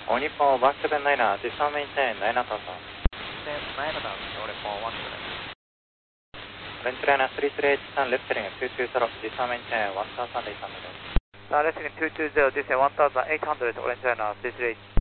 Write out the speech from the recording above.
Uniform 179, disarm maintain 9000. Maintain 9000, Uniform 179. Orange Liner 3383, left heading 220, disarm maintain 1800. Left heading 220, descend 1800, Orange Liner 338.